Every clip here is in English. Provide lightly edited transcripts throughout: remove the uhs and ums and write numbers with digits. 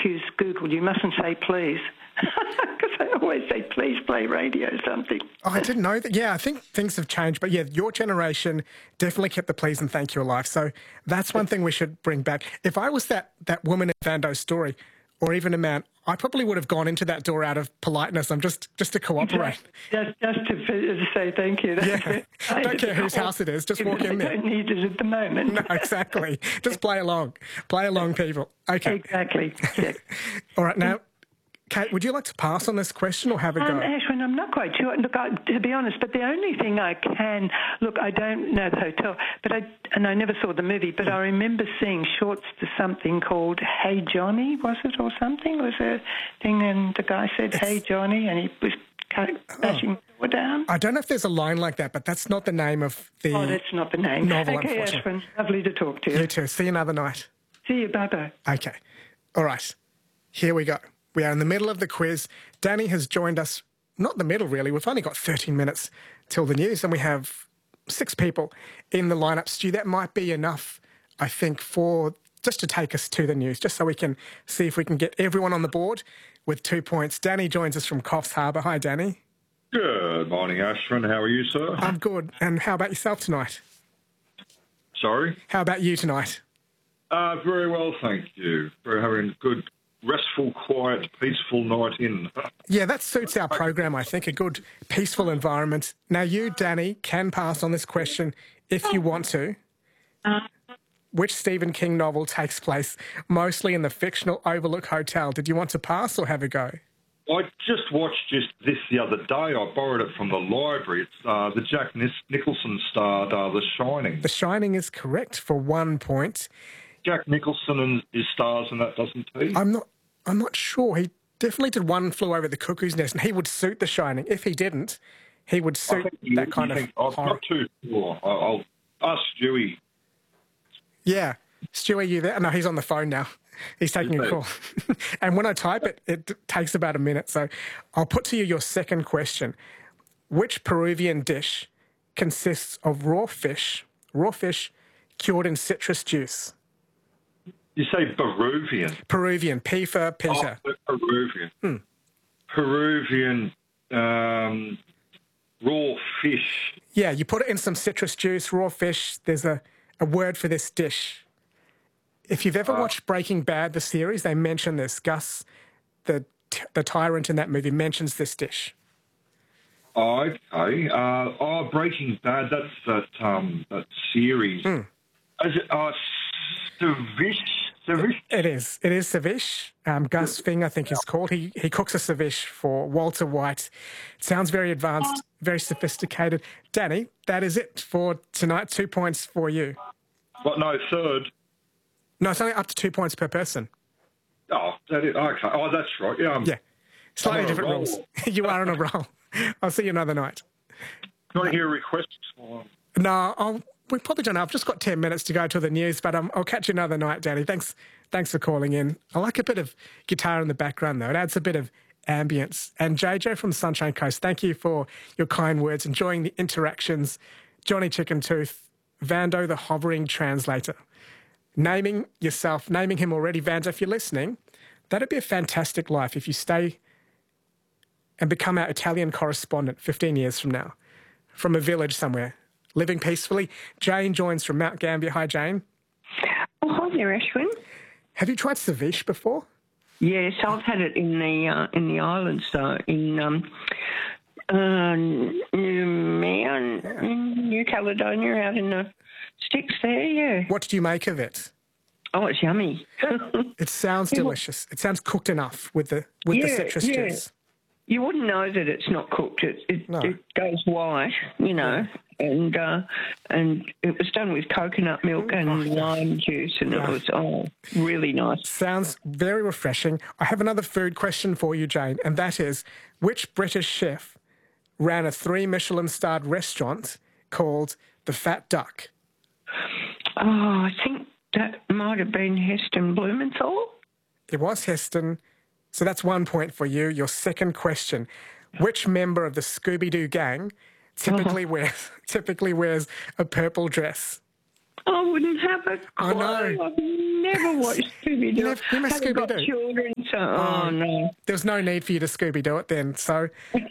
use Google. You mustn't say please. Because I always say, please play radio something. Oh, I didn't know that. Yeah, I think things have changed. But yeah, your generation definitely kept the please and thank you alive. So that's one thing we should bring back. If I was that woman in Vando's story, or even a man, I probably would have gone into that door out of politeness. I'm just to cooperate. Just to say thank you. Yeah. Don't care whose house it is. Just walk in there. I don't need it at the moment. No, exactly. Just play along. Play along, people. Okay. Exactly. Yeah. All right, now, Kate, would you like to pass on this question or have a go? Ashwin, I'm not quite sure. Look, to be honest, but the only thing I can... Look, I don't know the hotel, and I never saw the movie, but I remember seeing shorts to something called Hey Johnny, was it, or something? It was a thing, and the guy said, Hey Johnny, and he was bashing the door down. I don't know if there's a line like that, but that's not the name of the Oh, that's not the name. novel, okay, unfortunately. Ashwin, lovely to talk to you. You too. See you another night. See you, bye-bye. Okay. All right. Here we go. We are in the middle of the quiz. Danny has joined us, not the middle really, we've only got 13 minutes till the news and we have 6 people in the lineup. Stu, that might be enough, I think, for just to take us to the news, just so we can see if we can get everyone on the board with 2 points. Danny joins us from Coffs Harbour. Hi, Danny. Good morning, Ashwin. How are you, sir? I'm good. And how about yourself tonight? Sorry? How about you tonight? Very well, thank you. We're having a good, restful, quiet, peaceful night in. Yeah, that suits our program, I think, a good, peaceful environment. Now, you, Danny, can pass on this question if you want to. Which Stephen King novel takes place mostly in the fictional Overlook Hotel? Did you want to pass or have a go? I just watched this the other day. I borrowed it from the library. It's the Jack Nicholson starred The Shining. The Shining is correct for 1 point. Jack Nicholson is stars in that, doesn't he? I'm not sure. He definitely did One Flew Over the Cuckoo's Nest, and he would suit The Shining. If he didn't, he would suit that kind of I'm horror. not too sure. I'll ask Stewie. Yeah. Stu, are you there? No, he's on the phone now. He's taking a call. And when I type it, it takes about a minute. So I'll put to you your second question. Which Peruvian dish consists of raw fish cured in citrus juice? You say Peruvian? Peruvian. P for Peter. Oh, Peruvian. Peruvian raw fish. Yeah, you put it in some citrus juice, raw fish. There's a word for this dish. If you've ever watched Breaking Bad, the series, they mention this. Gus, the tyrant in that movie, mentions this dish. Okay. Breaking Bad, that's that series. Is it ceviche? It is. It is ceviche. Gus Fring, I think, is called. He cooks a ceviche for Walter White. It sounds very advanced, very sophisticated. Danny, that is it for tonight. 2 points for you. What, no, third? No, it's only up to 2 points per person. Oh, that is, okay. Oh, that's right. Yeah. Slightly different rules. You are on a roll. I'll see you another night. Can I hear requests? No, we probably don't know. I've just got 10 minutes to go to the news, but I'll catch you another night, Danny. Thanks for calling in. I like a bit of guitar in the background, though. It adds a bit of ambience. And JJ from Sunshine Coast, thank you for your kind words, enjoying the interactions. Johnny Chicken Tooth, Vando the hovering translator. Naming him already, Vando, if you're listening, that'd be a fantastic life if you stay and become our Italian correspondent 15 years from now, from a village somewhere, living peacefully. Jane joins from Mount Gambier. Hi, Jane. Oh, hi there, Ashwin. Have you tried ceviche before? Yes, I've had it in the islands, in New Caledonia, out in the sticks there, yeah. What did you make of it? Oh, it's yummy. It sounds delicious. It sounds cooked enough with the citrus juice. You wouldn't know that it's not cooked. It goes white, and it was done with coconut milk and lime juice, and it was really nice. Sounds very refreshing. I have another food question for you, Jane, and that is, which British chef ran a 3 Michelin-starred restaurant called The Fat Duck? Oh, I think that might have been Heston Blumenthal. It was Heston. So that's 1 point for you. Your second question. Which member of the Scooby-Doo gang typically wears a purple dress? I wouldn't have a clue. I know. I've never watched Scooby-Doo. You never Haven't got Scooby-Doo? children, so... Oh, no. There's no need for you to Scooby-Doo it then, so...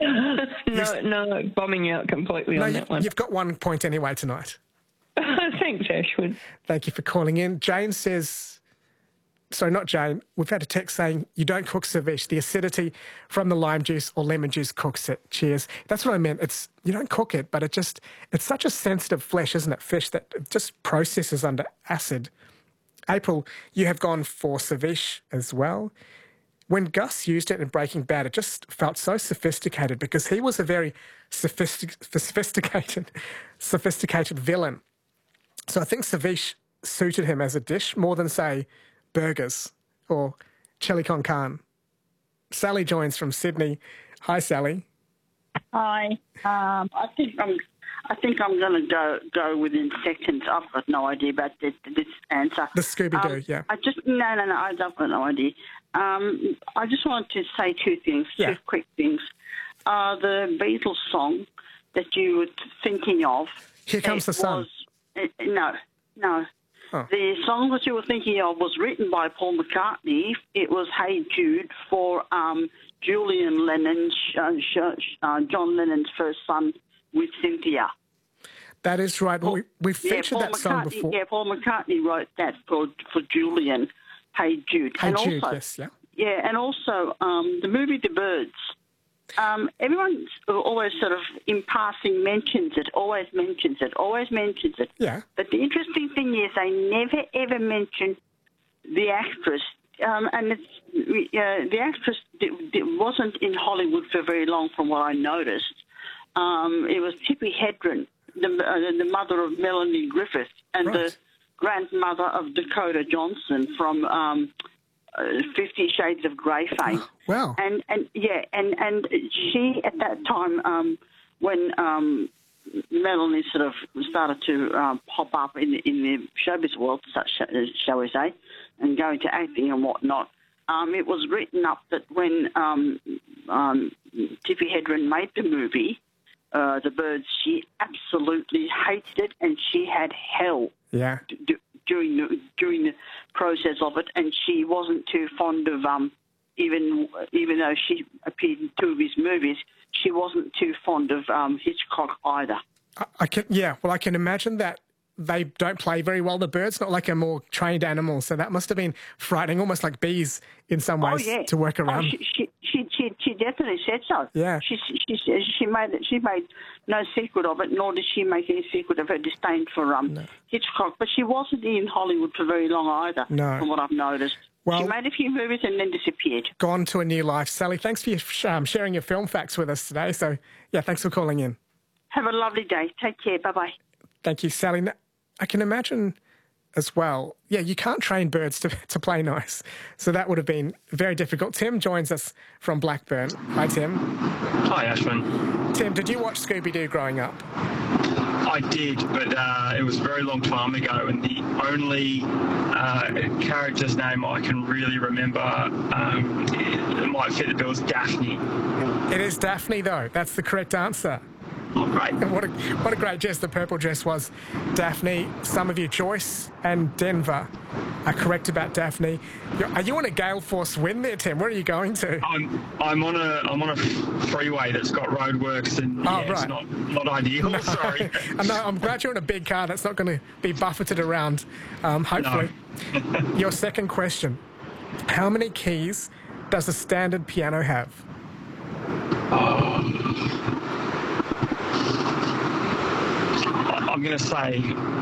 No, bombing out completely on that one. You've got 1 point anyway tonight. Thanks, Ashwood. Thank you for calling in. Jane says... Sorry, not Jane. We've had a text saying, you don't cook ceviche. The acidity from the lime juice or lemon juice cooks it. Cheers. That's what I meant. You don't cook it, but it's such a sensitive flesh, isn't it? Fish that it just processes under acid. April, you have gone for ceviche as well. When Gus used it in Breaking Bad, it just felt so sophisticated because he was a very sophisticated villain. So I think ceviche suited him as a dish more than, say, burgers or chili con carne. Sally joins from Sydney. Hi, Sally. Hi. I think I'm going to go within seconds. I've got no idea about this answer. The Scooby-Doo, yeah. No. I've got no idea. I just wanted to say two quick things. The Beatles song that you were thinking of. Here Comes the Sun. No. Oh. The song that you were thinking of was written by Paul McCartney. It was Hey Jude for Julian Lennon, John Lennon's first son with Cynthia. That is right. We've featured that song before. Yeah, Paul McCartney wrote that for Julian, Hey Jude. Hey Jude, yes, yeah. Yeah, and also the movie The Birds. Everyone always sort of in passing mentions it, always mentions it. Yeah. But the interesting thing is they never, ever mention the actress. And the actress wasn't in Hollywood for very long from what I noticed. It was Tippi Hedren, the mother of Melanie Griffith and the grandmother of Dakota Johnson from 50 Shades of Grey fame. Wow. And she, at that time, when Melanie sort of started to pop up in the showbiz world, shall we say, and go into acting and whatnot, it was written up that when Tippi Hedren made the movie, The Birds, she absolutely hated it and she had hell. Yeah. During the process of it, and she wasn't too fond of even though she appeared in two of his movies, she wasn't too fond of Hitchcock either. I can imagine that they don't play very well. The bird's not like a more trained animal, so that must have been frightening, almost like bees in some ways to work around. She definitely said so. Yeah. She made no secret of it, nor did she make any secret of her disdain for Hitchcock. But she wasn't in Hollywood for very long either, from what I've noticed. Well, she made a few movies and then disappeared. Gone to a new life. Sally, thanks for sharing your film facts with us today. So, yeah, thanks for calling in. Have a lovely day. Take care. Bye-bye. Thank you, Sally. I can imagine as well, you can't train birds to play nice. So that would have been very difficult. Tim joins us from Blackburn. Hi, Tim. Hi, Ashwin. Tim, did you watch Scooby-Doo growing up? I did, but it was a very long time ago, and the only character's name I can really remember, it might fit the bill, is Daphne. It is Daphne, though. That's the correct answer. Oh, great. What a great dress the purple dress was. Daphne, some of you, Joyce and Denver, are correct about Daphne. Are you on a gale force wind there, Tim? Where are you going to? I'm on a freeway that's got roadworks, and it's not ideal. No. Sorry. I'm glad you're in a big car that's not going to be buffeted around, hopefully. No. Your second question. How many keys does a standard piano have? I'm going to say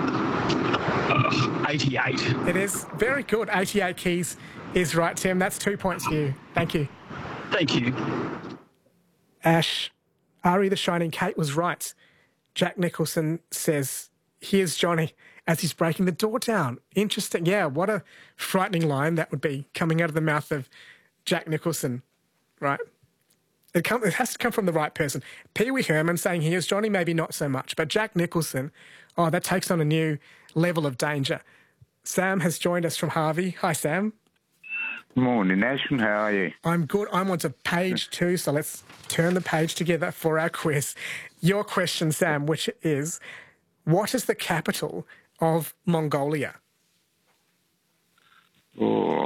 88. It is very good. 88 keys is right, Tim. That's 2 points for you. Thank you. Thank you. Ash, Ari the Shining Kate was right. Jack Nicholson says, here's Johnny as he's breaking the door down. Interesting. Yeah, what a frightening line that would be coming out of the mouth of Jack Nicholson, right? It has to come from the right person. Pee Wee Herman saying here's Johnny, maybe not so much. But Jack Nicholson, that takes on a new level of danger. Sam has joined us from Harvey. Hi, Sam. Morning, Ashton. How are you? I'm good. I'm on to page 2, so let's turn the page together for our quiz. Your question, Sam, which is, what is the capital of Mongolia? Oh,